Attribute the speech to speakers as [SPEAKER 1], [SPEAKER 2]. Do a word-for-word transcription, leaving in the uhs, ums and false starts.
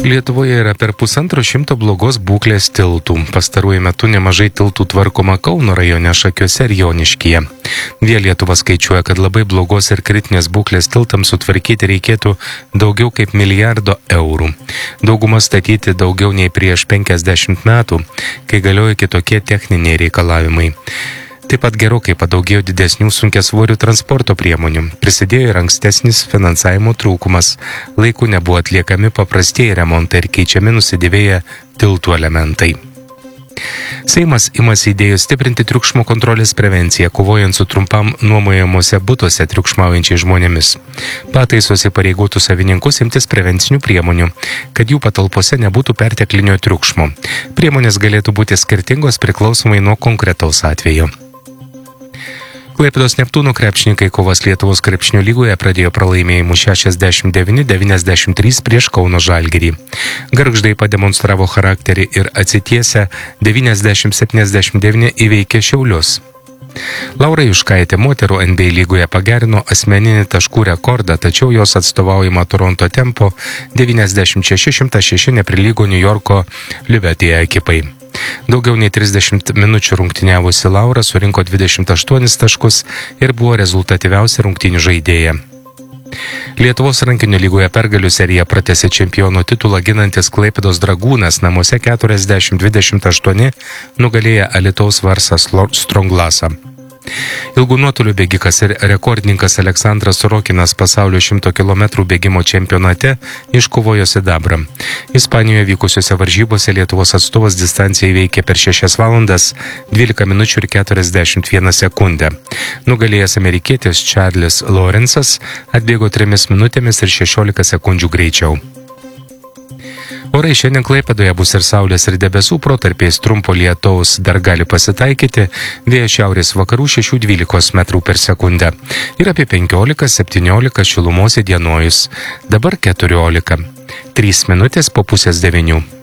[SPEAKER 1] Lietuvoje yra per pusantro šimto blogos būklės tiltų. Pastaruoju metu nemažai tiltų tvarkoma Kauno rajone, Šakiuose ir Joniškyje. Vėl Lietuva skaičiuoja, kad labai blogos ir kritinės būklės tiltams sutvarkyti reikėtų daugiau kaip milijardo eurų. Dauguma statyti daugiau nei prieš penkiasdešimt metų, kai galiojo kitokie techniniai reikalavimai. Taip pat gerokai padaugėjo didesnių sunkiasvorių transporto priemonių. Prisidėjo ir ankstesnis finansavimo trūkumas. Laiku nebuvo atliekami paprastieji remontai ir keičiami nusidėvėję tiltų elementai. Seimas imasi idėjos stiprinti triukšmo kontrolės prevenciją, kovojant su trumpam nuomojamuose butuose triukšmaujančiais žmonėmis. Pataisos įpareigotų savininkus imtis prevencinių priemonių, kad jų patalpose nebūtų perteklinio triukšmo. Priemonės galėtų būti skirtingos priklausomai nuo konkretaus atvejo. Klaipėdos Neptūno krepšininkai kovas Lietuvos krepšinio lygoje pradėjo pralaimėjimu šešiasdešimt devyni devyniasdešimt trys prieš Kauno Žalgirį. Gargždai pademonstravo charakterį ir atsitiesę devyniasdešimt septyniasdešimt devyni įveikė Šiaulius. Laura Juškaitė moterų N B A lygoje pagerino asmeninį taškų rekordą, tačiau jos atstovaujama Toronto Tempo devyniasdešimt šeši šimtas šeši neprilygo Niujorko Libertyje ekipai. Daugiau nei trisdešimt minučių rungtyniavusi Laura surinko dvidešimt aštuonis taškus ir buvo rezultatyviausia rungtynių žaidėja. Lietuvos rankinio lygoje pergalių seriją pratęsė čempiono titulą ginantis Klaipėdos Dragūnas, namuose keturiasdešimt dvidešimt aštuoni nugalėjo Alytaus Varsą Stronglasą. Ilgų nuotolių bėgikas ir rekordininkas Aleksandras Sorokinas pasaulio šimto kilometrų bėgimo čempionate iškovojo sidabrą. Ispanijoje vykusiose varžybose Lietuvos atstovas distanciją įveikė per šešias valandas, dvylika minučių ir keturiasdešimt vieną sekundę. Nugalėjęs amerikietis Charles Lawrence'as atbėgo trimis minutėmis ir šešiolika sekundžių greičiau. Orai šiandien Klaipėdoje bus ir saulės ir debesų, protarpiais trumpo lietaus dar gali pasitaikyti, vėjas šiaurės vakarų šešių dvylikos metrų per sekundę ir apie penkiolika septyniolika šilumos įdienojus, dabar keturiolika. Trys minutės po pusės devynių.